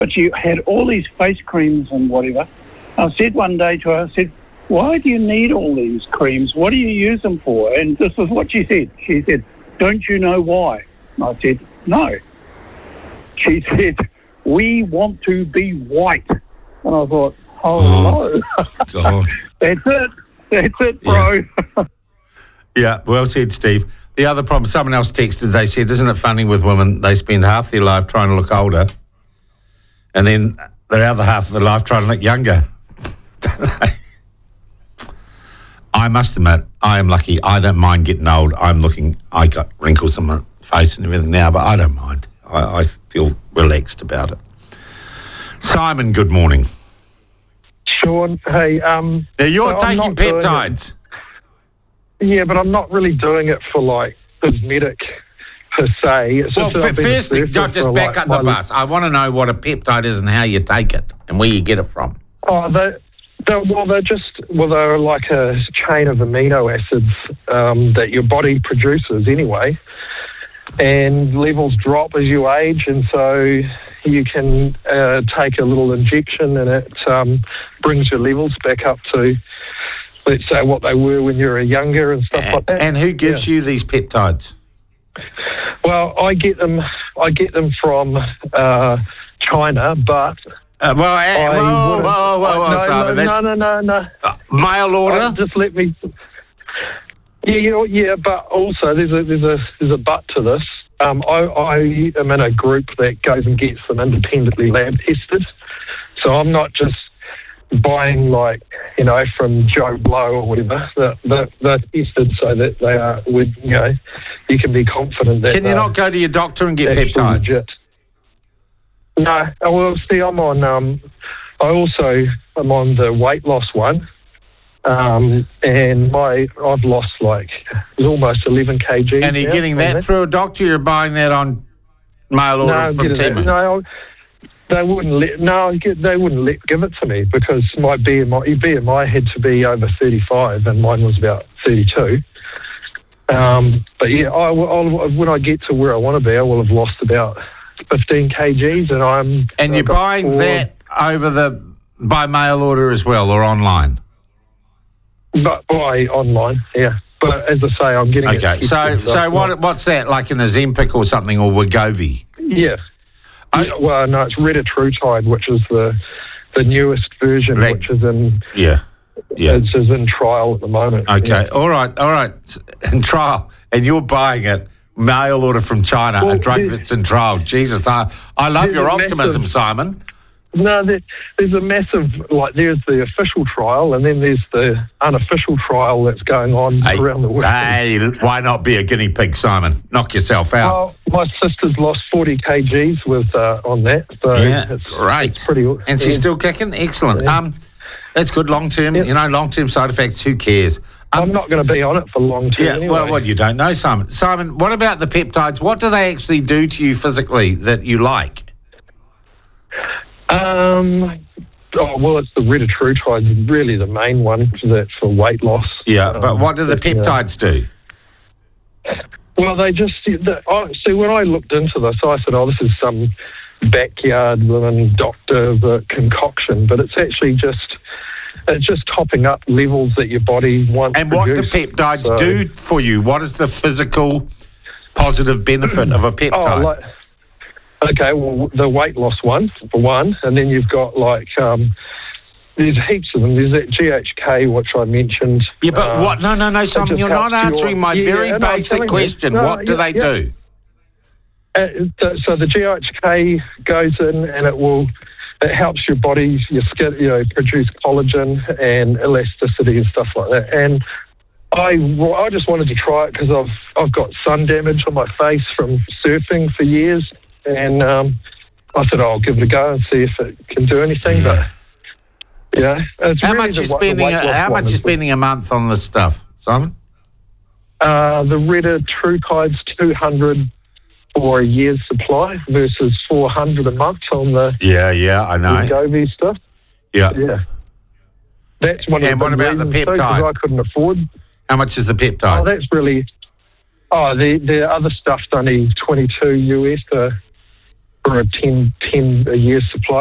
but she had all these face creams and whatever. I said one day to her, I said, why do you need all these creams? What do you use them for? And this is what she said. She said, don't you know why? And I said, no. She said, we want to be white. And I thought, no. God. That's it, bro. Yeah, well said, Steve. The other problem, someone else texted, they said, isn't it funny with women, they spend half their life trying to look older and then the other half of their life trying to look younger. Don't they? I must admit, I am lucky. I don't mind getting old. I got wrinkles on my face and everything now, but I don't mind. I feel relaxed about it. Simon, good morning. Sean, hey. Now, you're taking peptides. Yeah, but I'm not really doing it for, like, cosmetic per se. It's well, firstly, just back up the bus. I want to know what a peptide is and how you take it and where you get it from. Oh, they're like a chain of amino acids that your body produces anyway, and levels drop as you age, and so you can take a little injection and it brings your levels back up to, let's say, what they were when you were younger and stuff like that. And who gives you these peptides? Well, I get them from China, but whoa, Simon. No. Mail order? Just let me. Yeah, but also there's a but to this. I am in a group that goes and gets them independently lab tested, so I'm not just buying from Joe Blow or whatever. They're tested so that they are. You can be confident that. Can you not go to your doctor and get peptides? Legit. No, well, see, I'm on. I'm on the weight loss one, and I've lost almost 11 kg. And are you getting that through a doctor? You're buying that on mail order from Temu? No, they wouldn't give it to me because my BMI had to be over 35, and mine was about 32. But yeah, when I get to where I want to be, I will have lost about 15 kgs, and you're buying that by mail order as well, or online? But by online, yeah. But as I say, I'm getting okay. So what's that, like an Ozempic or something, or Wegovy? Yeah. Well, no, it's retatrutide, which is the newest version, which is in It's in trial at the moment. Okay, yeah. All right, in trial, and you're buying it. Mail order from China, a drug that's in trial. Jesus, I love your optimism, Simon. No, there's a massive, there's the official trial and then there's the unofficial trial that's going on around the world. Hey, why not be a guinea pig, Simon? Knock yourself out. Well, my sister's lost 40 kgs on that. So it's great. It's pretty, and she's still kicking? Excellent. Yeah. That's good long-term, long-term side effects, who cares? I'm not going to be on it for long-term anyway. Well, you don't know, Simon. Simon, what about the peptides? What do they actually do to you physically that you like? It's the retatrutide, really the main one for weight loss. Yeah, but what do the peptides do? Well, they just... see, when I looked into this, I said, this is some backyard woman doctor concoction, but it's actually just topping up levels that your body wants. And what do peptides do for you? What is the physical positive benefit of a peptide? The weight loss one, for one, and then you've got there's heaps of them. There's that GHK, which I mentioned. Yeah, but what? No, Simon, you're not answering my very basic question. What do they do? So the GHK goes in and it helps your body, your skin, produce collagen and elasticity and stuff like that. And I just wanted to try it because I've got sun damage on my face from surfing for years, and I said I'll give it a go and see if it can do anything. But how much you spending a month on this stuff, Simon? The retatrutide's $200 for a year's supply versus $400 a month on the I know Wegovy stuff. Yeah. That's one. And what about the peptide? I couldn't afford. How much is the peptide? That's really. The other stuff's only $22 US for a 10 a year supply.